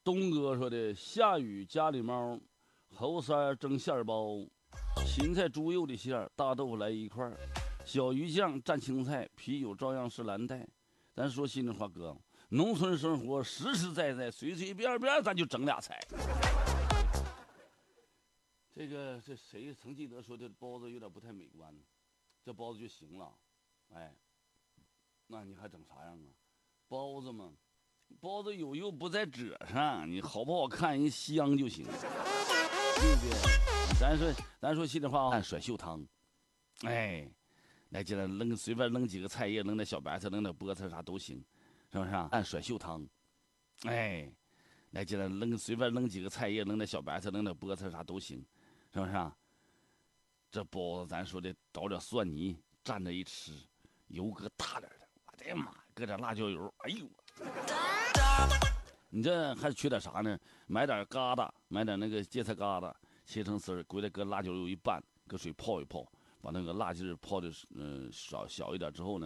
东哥说的，下雨家里猫，后三蒸馅儿包，芹菜猪肉的馅儿，大豆腐来一块儿，小鱼酱蘸青菜，啤酒照样是蓝带。咱说心里话，哥，农村生活实实在在，随随便便咱就整俩菜。这谁曾记得说这包子有点不太美观，这包子就行了，哎，那你还整啥样啊？包子嘛，包子有肉不在褶上，你好不好看人香就行，对不对？咱说心里话，按甩袖汤，哎，来进来扔随便扔几个菜叶，扔点小白菜，扔点菠菜啥都行，是不是啊？按甩袖汤，哎，来进来随便扔几个菜叶，扔点小白菜，扔点菠菜啥都行，是不是啊？这包子咱说的倒点蒜泥蘸着一吃，油搁大点的，我的妈，搁点辣椒油，哎呦！你这还缺点啥呢？买点疙瘩，买点那个芥菜疙瘩，切成丝儿，回来搁辣椒油一拌，搁水泡一泡，把那个辣劲儿泡的小一点之后呢。